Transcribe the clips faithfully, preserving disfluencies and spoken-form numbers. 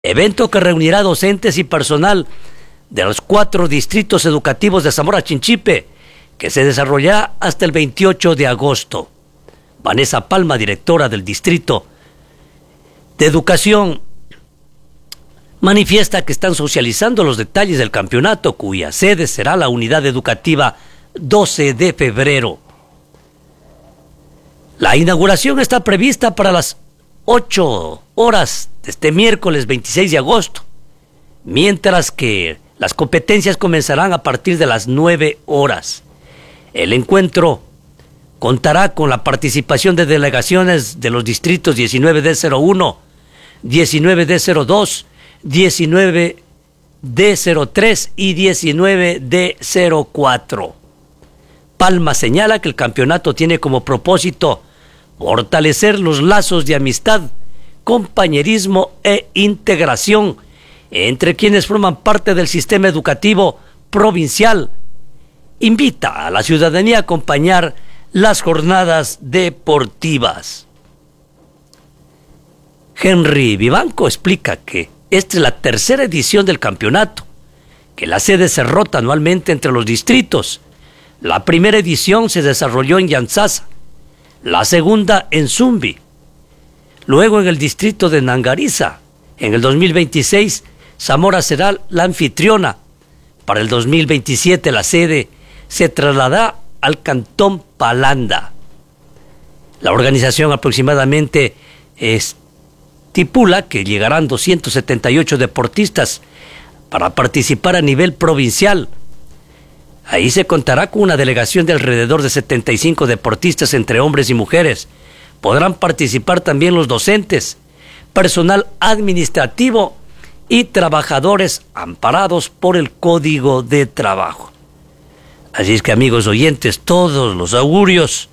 Evento que reunirá docentes y personal de los cuatro distritos educativos de Zamora Chinchipe, que se desarrollará hasta el veintiocho de agosto. Vanessa Palma, directora del Distrito de Educación, manifiesta que están socializando los detalles del campeonato, cuya sede será la unidad educativa doce de febrero. La inauguración está prevista para las ocho horas de este miércoles veintiséis de agosto, mientras que las competencias comenzarán a partir de las nueve horas. El encuentro contará con la participación de delegaciones de los distritos diecinueve D cero uno, diecinueve D cero dos, diecinueve D cero tres y diecinueve D cero cuatro. Palma señala que el campeonato tiene como propósito fortalecer los lazos de amistad, compañerismo e integración entre quienes forman parte del sistema educativo provincial. Invita a la ciudadanía a acompañar las jornadas deportivas. Henry Vivanco explica que esta es la tercera edición del campeonato, que la sede se rota anualmente entre los distritos. La primera edición se desarrolló en Yantzaza, la segunda en Zumbi, luego en el distrito de Nangariza. En el dos mil veintiséis, Zamora será la anfitriona. Para el dos mil veintisiete, la sede se trasladará al Cantón Palanda. La organización aproximadamente estipula que llegarán doscientos setenta y ocho deportistas para participar a nivel provincial. Ahí se contará con una delegación de alrededor de setenta y cinco deportistas entre hombres y mujeres. Podrán participar también los docentes, personal administrativo y trabajadores amparados por el Código de Trabajo. Así es que, amigos oyentes, todos los augurios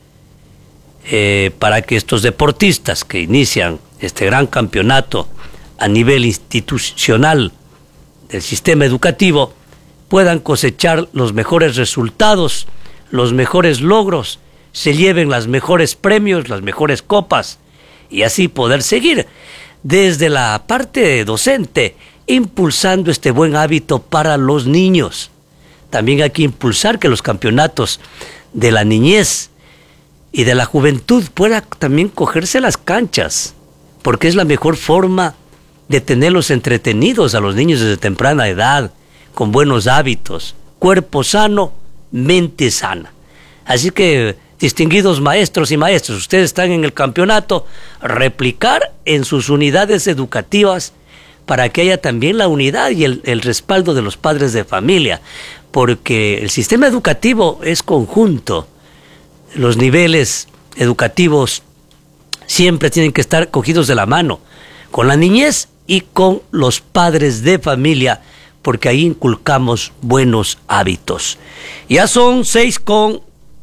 eh, para que estos deportistas que inician este gran campeonato a nivel institucional del sistema educativo puedan cosechar los mejores resultados, los mejores logros, se lleven los mejores premios, las mejores copas, y así poder seguir desde la parte docente impulsando este buen hábito para los niños. También hay que impulsar que los campeonatos de la niñez y de la juventud puedan también cogerse las canchas, porque es la mejor forma de tenerlos entretenidos a los niños desde temprana edad, con buenos hábitos, cuerpo sano, mente sana. Así que, distinguidos maestros y maestras, ustedes están en el campeonato, replicar en sus unidades educativas para que haya también la unidad y el, el respaldo de los padres de familia, porque el sistema educativo es conjunto. Los niveles educativos siempre tienen que estar cogidos de la mano, con la niñez y con los padres de familia, porque ahí inculcamos buenos hábitos. Ya son seis con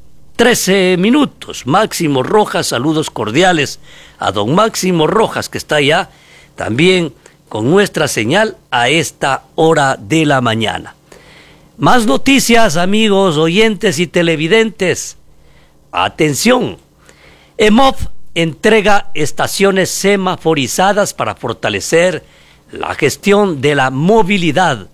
trece minutos. Máximo Rojas, saludos cordiales a don Máximo Rojas, que está ya también con nuestra señal a esta hora de la mañana. Más noticias, amigos, oyentes y televidentes. Atención, E M O F entrega estaciones semaforizadas para fortalecer la gestión de la movilidad.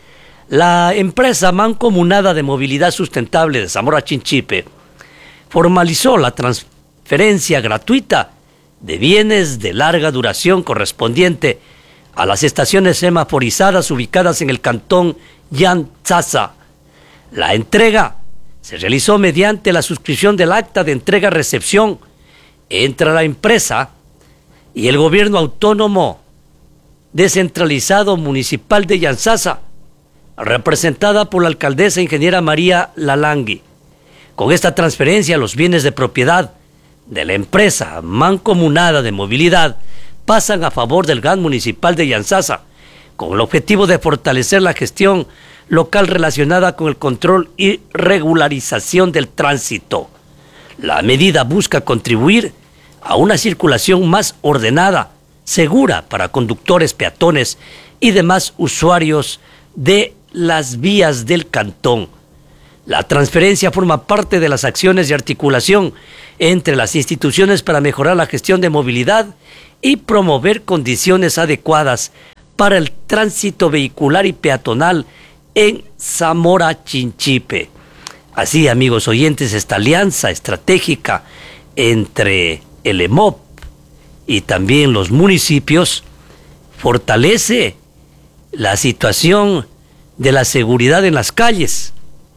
La empresa mancomunada de movilidad sustentable de Zamora Chinchipe formalizó la transferencia gratuita de bienes de larga duración correspondiente a las estaciones semaforizadas ubicadas en el cantón Yantzaza. La entrega se realizó mediante la suscripción del acta de entrega-recepción entre la empresa y el gobierno autónomo descentralizado municipal de Yantzaza, representada por la alcaldesa ingeniera María Lalangui. Con esta transferencia, los bienes de propiedad de la empresa mancomunada de movilidad pasan a favor del G A N municipal de Yantzaza, con el objetivo de fortalecer la gestión local relacionada con el control y regularización del tránsito. La medida busca contribuir a una circulación más ordenada, segura para conductores, peatones y demás usuarios de las vías del cantón. La transferencia forma parte de las acciones de articulación entre las instituciones para mejorar la gestión de movilidad y promover condiciones adecuadas para el tránsito vehicular y peatonal en Zamora Chinchipe. Así, amigos oyentes, esta alianza estratégica entre el E M O P y también los municipios fortalece la situación de la seguridad en las calles.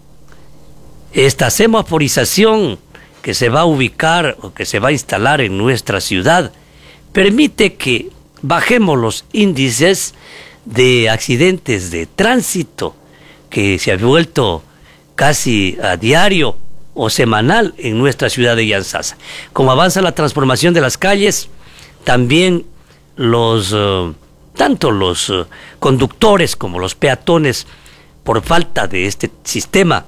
Esta semaforización que se va a ubicar o que se va a instalar en nuestra ciudad permite que bajemos los índices de accidentes de tránsito que se ha vuelto casi a diario o semanal en nuestra ciudad de Yantzaza. Como avanza la transformación de las calles, también los uh, tanto los uh, conductores como los peatones, por falta de este sistema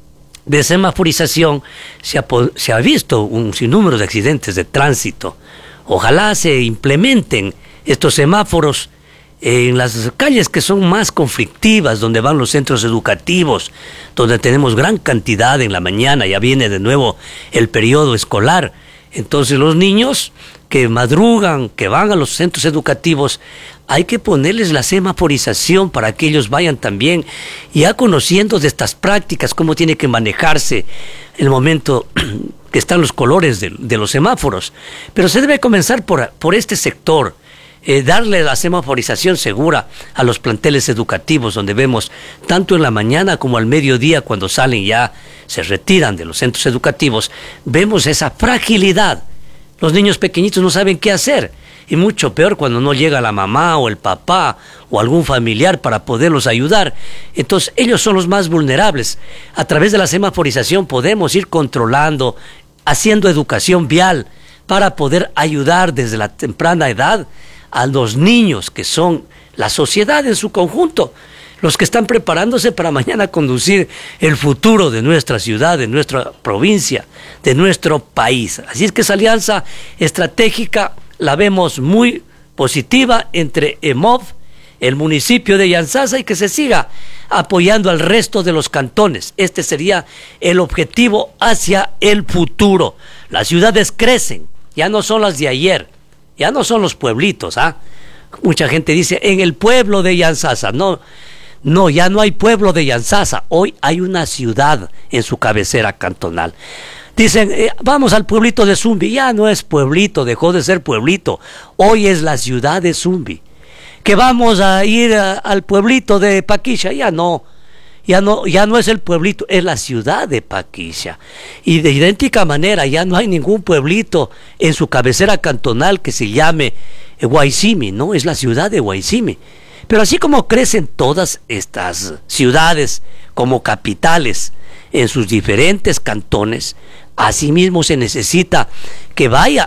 de semaforización, se ha, se ha visto un sinnúmero de accidentes de tránsito. Ojalá se implementen estos semáforos en las calles que son más conflictivas, donde van los centros educativos, donde tenemos gran cantidad en la mañana, ya viene de nuevo el periodo escolar. Entonces los niños que madrugan, que van a los centros educativos, hay que ponerles la semaforización para que ellos vayan también ya conociendo de estas prácticas, cómo tiene que manejarse el momento que están los colores de, de los semáforos. Pero se debe comenzar por, por este sector, eh, darle la semaforización segura a los planteles educativos, donde vemos tanto en la mañana como al mediodía, cuando salen ya, se retiran de los centros educativos, vemos esa fragilidad. Los niños pequeñitos no saben qué hacer, y mucho peor cuando no llega la mamá o el papá o algún familiar para poderlos ayudar. Entonces ellos son los más vulnerables. A través de la semaforización podemos ir controlando, haciendo educación vial para poder ayudar desde la temprana edad a los niños, que son la sociedad en su conjunto, los que están preparándose para mañana conducir el futuro de nuestra ciudad, de nuestra provincia, de nuestro país. Así es que esa alianza estratégica la vemos muy positiva entre E M O V, el municipio de Yantzaza, y que se siga apoyando al resto de los cantones. Este sería el objetivo hacia el futuro. Las ciudades crecen, ya no son las de ayer, ya no son los pueblitos, ¿ah? Mucha gente dice, en el pueblo de Yantzaza. No, no, ya no hay pueblo de Yantzaza. Hoy hay una ciudad en su cabecera cantonal. Dicen, eh, vamos al pueblito de Zumbi. Ya no es pueblito, dejó de ser pueblito. Hoy es la ciudad de Zumbi. Que vamos a ir a, al pueblito de Paquisha. Ya no, ya no, ya no es el pueblito, es la ciudad de Paquisha. Y de idéntica manera, ya no hay ningún pueblito en su cabecera cantonal que se llame eh, Guaycimi, ¿no? Es la ciudad de Guaycimi. Pero así como crecen todas estas ciudades como capitales en sus diferentes cantones, asimismo se necesita que vaya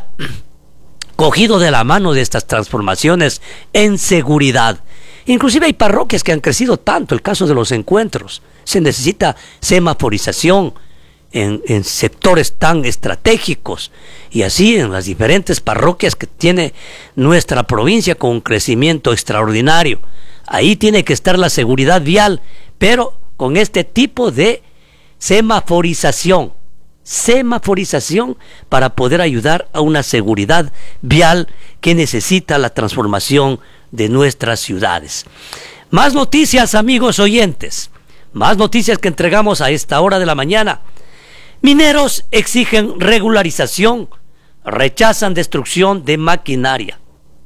cogido de la mano de estas transformaciones en seguridad. Inclusive hay parroquias que han crecido tanto, el caso de los encuentros. Se necesita semaforización en, en sectores tan estratégicos, y así en las diferentes parroquias que tiene nuestra provincia con un crecimiento extraordinario. Ahí tiene que estar la seguridad vial, pero con este tipo de semaforización, semaforización para poder ayudar a una seguridad vial que necesita la transformación de nuestras ciudades. Más noticias, amigos oyentes, más noticias que entregamos a esta hora de la mañana. Mineros exigen regularización, rechazan destrucción de maquinaria.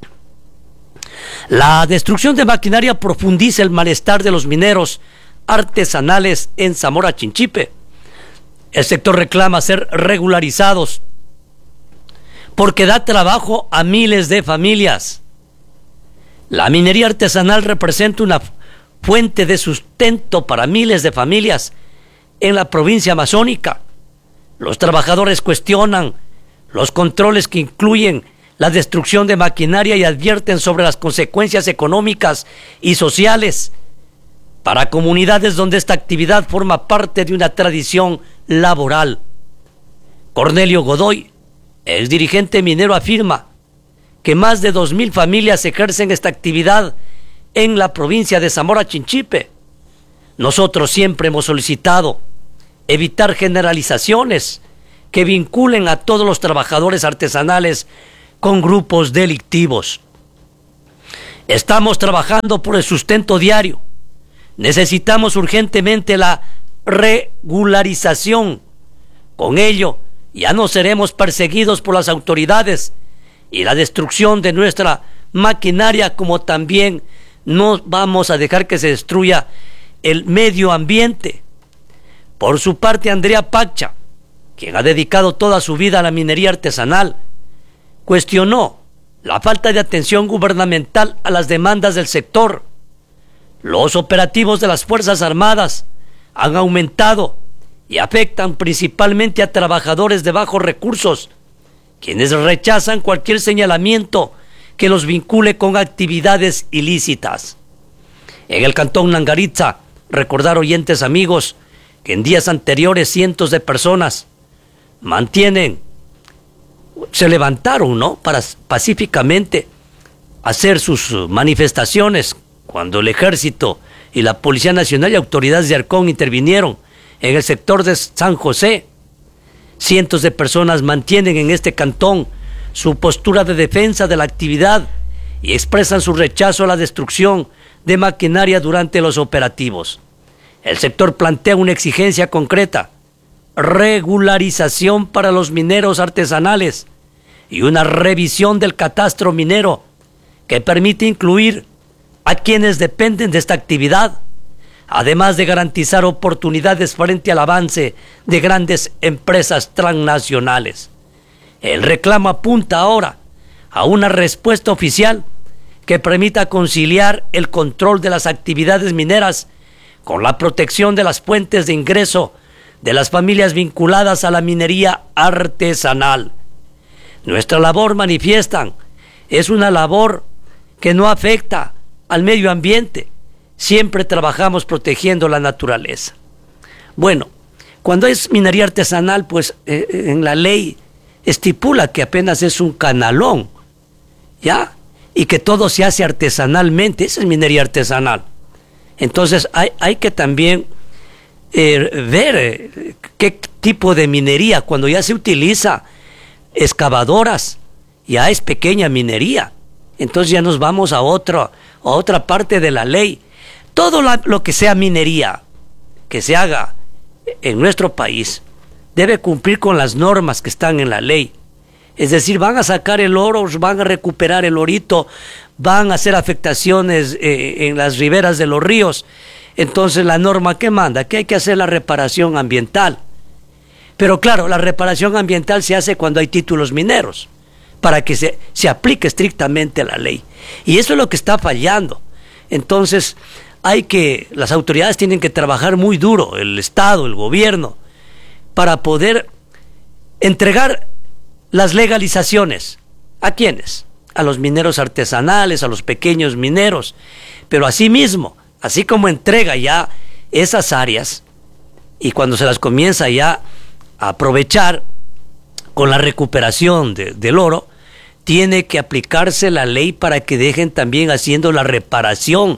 La destrucción de maquinaria profundiza el malestar de los mineros artesanales en Zamora Chinchipe. El sector reclama ser regularizados porque da trabajo a miles de familias. La minería artesanal representa una fuente de sustento para miles de familias en la provincia amazónica. Los trabajadores cuestionan los controles que incluyen la destrucción de maquinaria y advierten sobre las consecuencias económicas y sociales para comunidades donde esta actividad forma parte de una tradición laboral. Cornelio Godoy, ex dirigente minero, afirma que más de dos mil familias ejercen esta actividad en la provincia de Zamora Chinchipe. Nosotros siempre hemos solicitado evitar generalizaciones que vinculen a todos los trabajadores artesanales con grupos delictivos. Estamos trabajando por el sustento diario. Necesitamos urgentemente la regularización. Con ello, ya no seremos perseguidos por las autoridades y la destrucción de nuestra maquinaria, como también no vamos a dejar que se destruya el medio ambiente. Por su parte, Andrea Pacha, quien ha dedicado toda su vida a la minería artesanal, cuestionó la falta de atención gubernamental a las demandas del sector. Los operativos de las Fuerzas Armadas han aumentado y afectan principalmente a trabajadores de bajos recursos, quienes rechazan cualquier señalamiento que los vincule con actividades ilícitas. En el cantón Nangaritza, recordar, oyentes amigos, que en días anteriores cientos de personas mantienen, se levantaron, ¿no?, para pacíficamente hacer sus manifestaciones cuando el Ejército y la Policía Nacional y autoridades de Arcón intervinieron en el sector de San José. Cientos de personas mantienen en este cantón su postura de defensa de la actividad y expresan su rechazo a la destrucción de maquinaria durante los operativos. El sector plantea una exigencia concreta: regularización para los mineros artesanales y una revisión del catastro minero que permite incluir a quienes dependen de esta actividad, además de garantizar oportunidades frente al avance de grandes empresas transnacionales. El reclamo apunta ahora a una respuesta oficial que permita conciliar el control de las actividades mineras con la protección de las fuentes de ingreso de las familias vinculadas a la minería artesanal. Nuestra labor, manifiestan, es una labor que no afecta al medio ambiente. Siempre trabajamos protegiendo la naturaleza. Bueno, cuando es minería artesanal, pues eh, en la ley estipula que apenas es un canalón, ¿ya? Y que todo se hace artesanalmente. Esa es minería artesanal. Entonces hay, hay que también eh, ver eh, qué tipo de minería. Cuando ya se utiliza excavadoras, ya es pequeña minería. Entonces ya nos vamos a, otro, a otra parte de la ley. Todo la, lo que sea minería que se haga en nuestro país debe cumplir con las normas que están en la ley. Es decir, van a sacar el oro, van a recuperar el orito, van a hacer afectaciones eh, en las riberas de los ríos. Entonces la norma que manda, que hay que hacer la reparación ambiental. Pero claro, la reparación ambiental se hace cuando hay títulos mineros, para que se, se aplique estrictamente la ley. Y eso es lo que está fallando. Entonces hay que, las autoridades tienen que trabajar muy duro, el Estado, el gobierno, para poder entregar las legalizaciones. ¿A quiénes? A los mineros artesanales, a los pequeños mineros. Pero asimismo, así como entrega ya esas áreas, y cuando se las comienza ya a aprovechar con la recuperación de, del oro, tiene que aplicarse la ley para que dejen también haciendo la reparación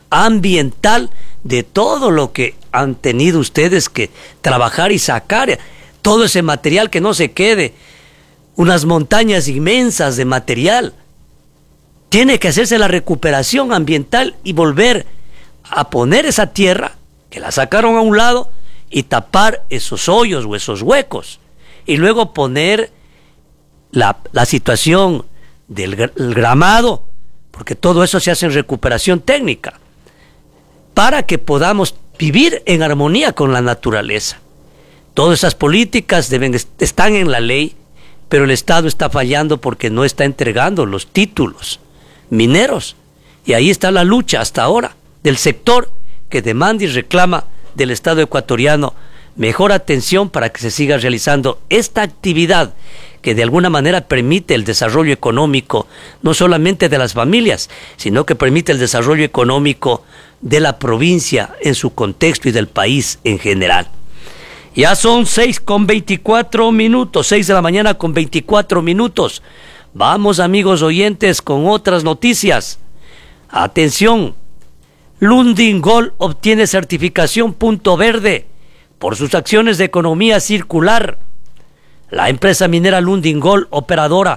ambiental de todo lo que han tenido ustedes que trabajar y sacar, todo ese material, que no se quede unas montañas inmensas de material. Tiene que hacerse la recuperación ambiental y volver a poner esa tierra que la sacaron a un lado y tapar esos hoyos o esos huecos, y luego poner la, la situación del gramado, porque todo eso se hace en recuperación técnica, para que podamos vivir en armonía con la naturaleza. Todas esas políticas deben, están en la ley, pero el Estado está fallando porque no está entregando los títulos mineros. Y ahí está la lucha hasta ahora del sector, que demanda y reclama del Estado ecuatoriano mejor atención para que se siga realizando esta actividad que de alguna manera permite el desarrollo económico, no solamente de las familias, sino que permite el desarrollo económico de la provincia en su contexto y del país en general. Ya son seis con veinticuatro minutos, seis de la mañana con veinticuatro minutos. Vamos, amigos oyentes, con otras noticias. Atención, Lundin Gold obtiene certificación Punto Verde por sus acciones de economía circular. La empresa minera Lundin Gold, operadora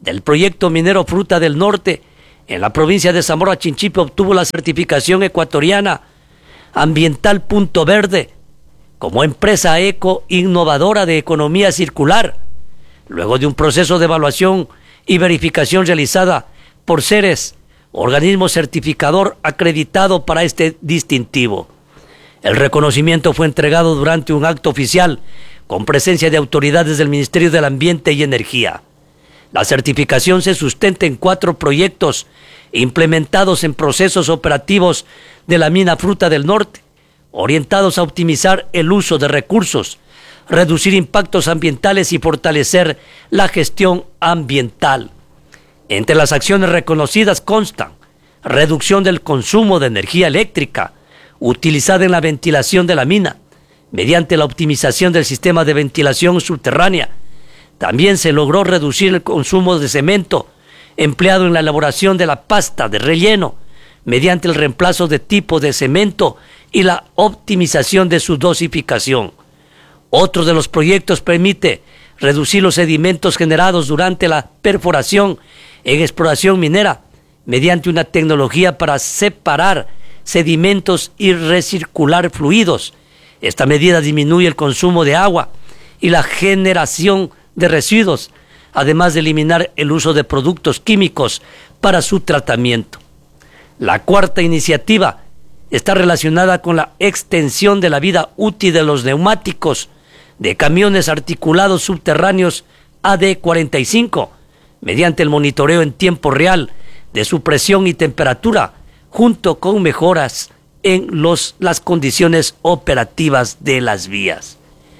del proyecto minero Fruta del Norte en la provincia de Zamora Chinchipe obtuvo la certificación ecuatoriana Ambiental Punto Verde como empresa eco innovadora de economía circular, luego de un proceso de evaluación y verificación realizada por Ceres, organismo certificador acreditado para este distintivo. El reconocimiento fue entregado durante un acto oficial con presencia de autoridades del Ministerio del Ambiente y Energía. La certificación se sustenta en cuatro proyectos implementados en procesos operativos de la mina Fruta del Norte, orientados a optimizar el uso de recursos, reducir impactos ambientales y fortalecer la gestión ambiental. Entre las acciones reconocidas constan reducción del consumo de energía eléctrica utilizada en la ventilación de la mina, mediante la optimización del sistema de ventilación subterránea. También se logró reducir el consumo de cemento empleado en la elaboración de la pasta de relleno, mediante el reemplazo de tipo de cemento y la optimización de su dosificación. Otro de los proyectos permite reducir los sedimentos generados durante la perforación en exploración minera, mediante una tecnología para separar sedimentos y recircular fluidos. Esta medida disminuye el consumo de agua y la generación de residuos, además de eliminar el uso de productos químicos para su tratamiento. La cuarta iniciativa está relacionada con la extensión de la vida útil de los neumáticos de camiones articulados subterráneos A D cuarenta y cinco, mediante el monitoreo en tiempo real de su presión y temperatura, junto con mejoras en los, las condiciones operativas de las vías.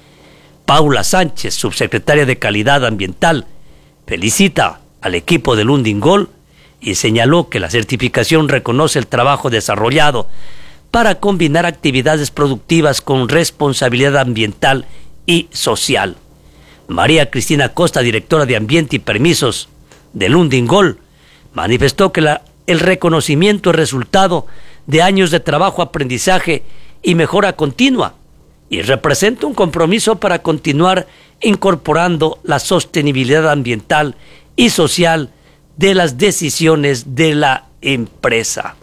Paula Sánchez, subsecretaria de Calidad Ambiental, felicita al equipo del Undingol y señaló que la certificación reconoce el trabajo desarrollado para combinar actividades productivas con responsabilidad ambiental y social. María Cristina Costa, directora de Ambiente y Permisos del Undingol, manifestó que la, el reconocimiento es resultado de años de trabajo, aprendizaje y mejora continua, y representa un compromiso para continuar incorporando la sostenibilidad ambiental y social de las decisiones de la empresa.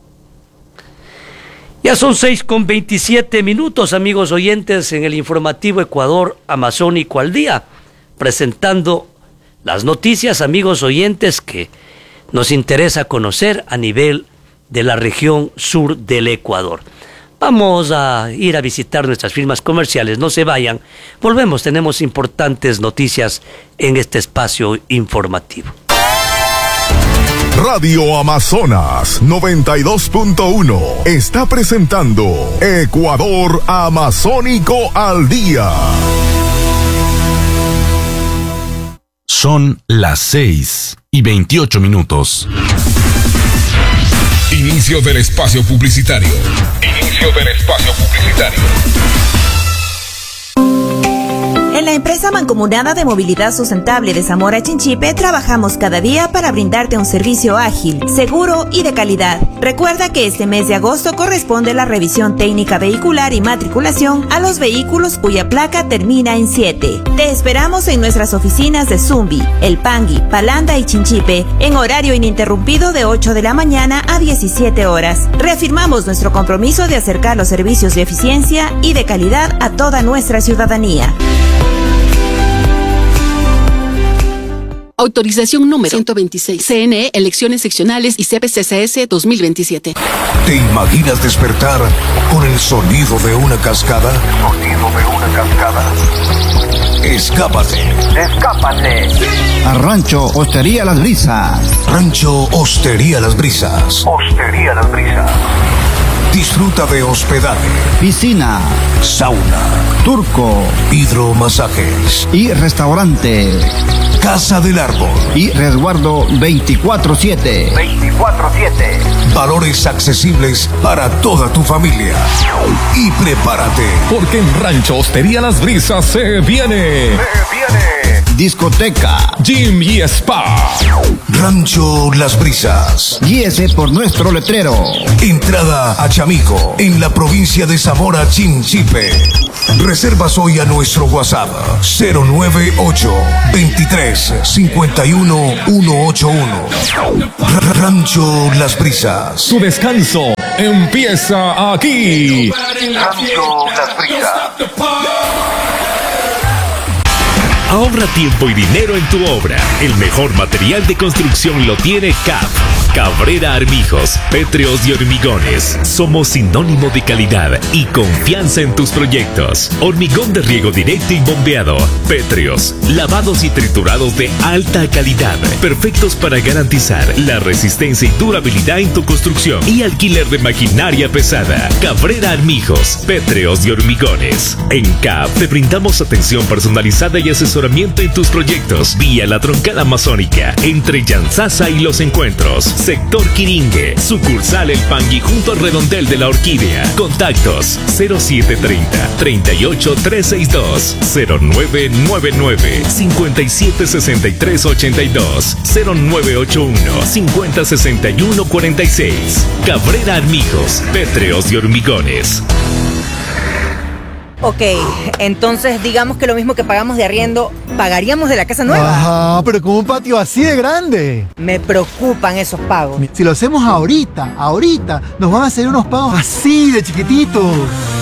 Ya son seis con veintisiete minutos, amigos oyentes, en el informativo Ecuador Amazónico al Día, presentando las noticias, amigos oyentes, que nos interesa conocer a nivel de la región sur del Ecuador. Vamos a ir a visitar nuestras firmas comerciales, no se vayan, volvemos, tenemos importantes noticias en este espacio informativo. Radio Amazonas noventa y dos punto uno está presentando Ecuador Amazónico al Día. Son las seis y veintiocho minutos. Inicio del espacio publicitario. Inicio del espacio publicitario. En la empresa mancomunada de movilidad sustentable de Zamora Chinchipe trabajamos cada día para brindarte un servicio ágil, seguro y de calidad. Recuerda que este mes de agosto corresponde la revisión técnica vehicular y matriculación a los vehículos cuya placa termina en siete. Te esperamos en nuestras oficinas de Zumbi, El Pangui, Palanda y Chinchipe en horario ininterrumpido de ocho de la mañana a diecisiete horas. Reafirmamos nuestro compromiso de acercar los servicios de eficiencia y de calidad a toda nuestra ciudadanía. Autorización número ciento veintiséis. C N E, Elecciones Seccionales y C P C C S dos mil veintisiete. ¿Te imaginas despertar con el sonido de una cascada? ¿Sonido de una cascada? Escápate. Escápate. A Rancho Hostería Las Brisas. Rancho Hostería Las Brisas. Hostería Las Brisas. Disfruta de hospedaje, piscina, sauna, turco, hidromasajes y restaurante. Casa del Árbol y resguardo veinticuatro siete. veinticuatro siete. Valores accesibles para toda tu familia. Y prepárate, porque en Rancho Hostería Las Brisas se viene. Se viene. Discoteca, gym y spa. Rancho Las Brisas. Guíese por nuestro letrero. Entrada a Chamico, en la provincia de Zamora Chinchipe. Reservas hoy a nuestro WhatsApp cero nueve ocho, veintitrés, cincuenta y uno, ciento ochenta y uno. Rancho Las Brisas. Su descanso empieza aquí. Rancho Las Brisas. Ahorra tiempo y dinero en tu obra. El mejor material de construcción lo tiene C A F. Cabrera Armijos, Pétreos y Hormigones. Somos sinónimo de calidad y confianza en tus proyectos. Hormigón de riego directo y bombeado. Pétreos, lavados y triturados de alta calidad. Perfectos para garantizar la resistencia y durabilidad en tu construcción. Y alquiler de maquinaria pesada. Cabrera Armijos, Pétreos y Hormigones. En C A F te brindamos atención personalizada y asesoramiento en tus proyectos. Vía la Troncada Amazónica, entre Yanzasa y Los Encuentros. Sector Quiringue, sucursal El Pangui junto al redondel de la Orquídea. Contactos cero siete treinta, treinta y ocho, trescientos sesenta y dos, cero nueve nueve nueve, cincuenta y siete sesenta y tres ochenta y dos, cero nueve ocho uno, cincuenta sesenta y uno cuarenta y seis. Cabrera Armijos, Pétreos y Hormigones. Ok, entonces digamos que lo mismo que pagamos de arriendo, ¿pagaríamos de la casa nueva? Ajá, pero con un patio así de grande. Me preocupan esos pagos. Si lo hacemos ahorita, ahorita, nos van a hacer unos pagos así de chiquititos.